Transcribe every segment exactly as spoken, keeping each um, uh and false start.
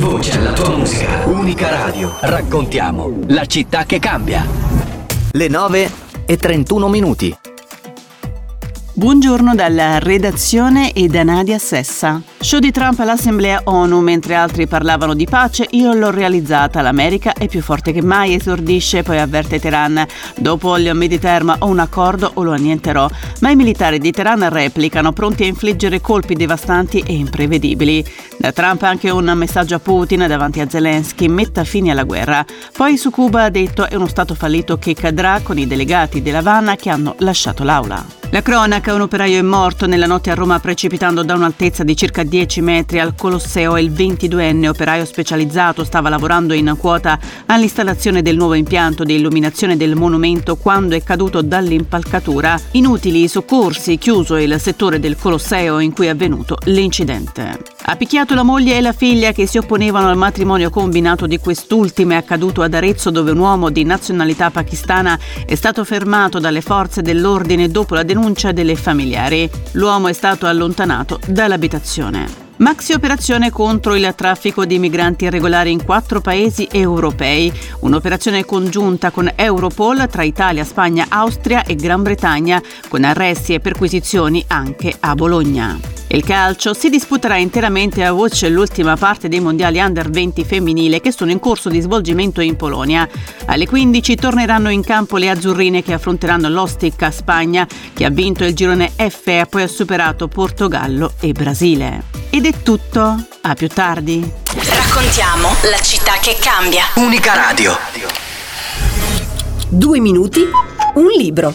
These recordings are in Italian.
voce alla tua musica. Unica Radio. Raccontiamo la città che cambia. Le nove e trentuno minuti. Buongiorno dalla redazione e da Nadia Sessa. Show di Trump all'Assemblea ONU. Mentre altri parlavano di pace, io l'ho realizzata. L'America è più forte che mai, esordisce, poi avverte Teheran. Dopo il Mid-Term o un accordo o lo annienterò. Ma i militari di Teheran replicano, pronti a infliggere colpi devastanti e imprevedibili. Da Trump anche un messaggio a Putin davanti a Zelensky: metta fine alla guerra. Poi su Cuba ha detto: è uno stato fallito che cadrà, con i delegati dell'Havana che hanno lasciato l'aula. La cronaca: un operaio è morto nella notte a Roma precipitando da un'altezza di circa dieci metri al Colosseo. Il ventiduenne operaio specializzato stava lavorando in quota all'installazione del nuovo impianto di illuminazione del monumento quando è caduto dall'impalcatura. Inutili i soccorsi, chiuso il settore del Colosseo in cui è avvenuto l'incidente. Ha picchiato la moglie e la figlia che si opponevano al matrimonio combinato di quest'ultima. È accaduto ad Arezzo, dove un uomo di nazionalità pakistana è stato fermato dalle forze dell'ordine dopo la denuncia delle familiari. L'uomo è stato allontanato dall'abitazione. Maxi operazione contro il traffico di migranti irregolari in quattro paesi europei. Un'operazione congiunta con Europol tra Italia, Spagna, Austria e Gran Bretagna, con arresti e perquisizioni anche a Bologna. Il calcio: si disputerà interamente a Łódź l'ultima parte dei mondiali under venti femminile che sono in corso di svolgimento in Polonia. Alle quindici torneranno in campo le azzurrine che affronteranno l'Ostica Spagna, che ha vinto il girone F e poi ha superato Portogallo e Brasile. Ed è tutto, a più tardi. Raccontiamo la città che cambia. Unica Radio. Due minuti, un libro.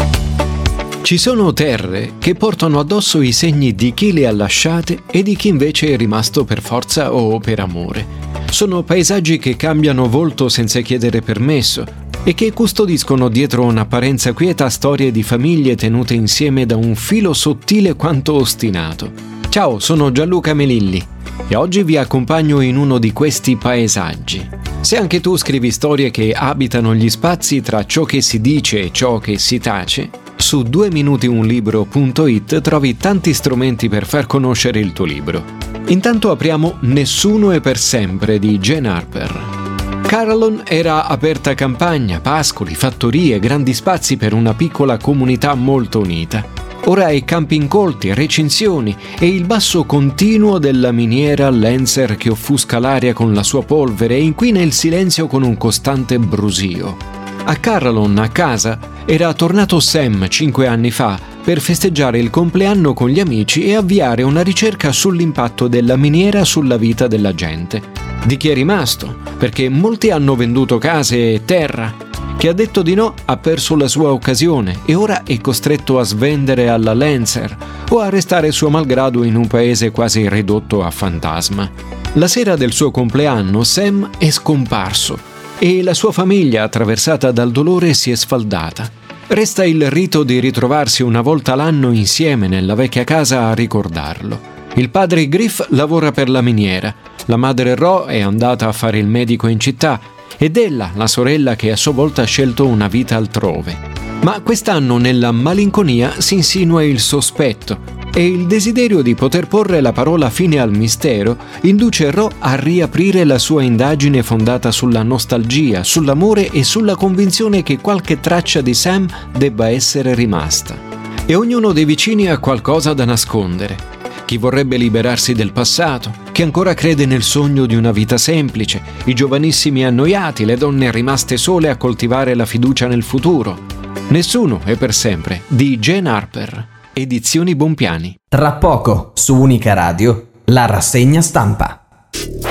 Ci sono terre che portano addosso i segni di chi le ha lasciate e di chi invece è rimasto per forza o per amore. Sono paesaggi che cambiano volto senza chiedere permesso e che custodiscono dietro un'apparenza quieta storie di famiglie tenute insieme da un filo sottile quanto ostinato. Ciao, sono Gianluca Melilli e oggi vi accompagno in uno di questi paesaggi. Se anche tu scrivi storie che abitano gli spazi tra ciò che si dice e ciò che si tace, su due minuti un libro punto it trovi tanti strumenti per far conoscere il tuo libro. Intanto apriamo Nessuno è per sempre di Jane Harper. Carallon era aperta campagna, pascoli, fattorie, grandi spazi per una piccola comunità molto unita. Ora è campi incolti, recinzioni e il basso continuo della miniera Lancer che offusca l'aria con la sua polvere e inquina il silenzio con un costante brusio. A Carallon, a casa, era tornato Sam cinque anni fa per festeggiare il compleanno con gli amici e avviare una ricerca sull'impatto della miniera sulla vita della gente. Di chi è rimasto, perché molti hanno venduto case e terra. Chi ha detto di no ha perso la sua occasione e ora è costretto a svendere alla Lancer o a restare suo malgrado in un paese quasi ridotto a fantasma. La sera del suo compleanno Sam è scomparso e la sua famiglia, attraversata dal dolore, si è sfaldata. Resta il rito di ritrovarsi una volta l'anno insieme nella vecchia casa a ricordarlo. Il padre Griff lavora per la miniera, la madre Ro è andata a fare il medico in città ed ella, la sorella, che a sua volta ha scelto una vita altrove. Ma quest'anno nella malinconia si insinua il sospetto e il desiderio di poter porre la parola fine al mistero induce Ro a riaprire la sua indagine fondata sulla nostalgia, sull'amore e sulla convinzione che qualche traccia di Sam debba essere rimasta. E ognuno dei vicini ha qualcosa da nascondere. Chi vorrebbe liberarsi del passato, chi ancora crede nel sogno di una vita semplice, i giovanissimi annoiati, le donne rimaste sole a coltivare la fiducia nel futuro. Nessuno è per sempre, di Jane Harper, Edizioni Bompiani. Tra poco, su Unica Radio, la rassegna stampa.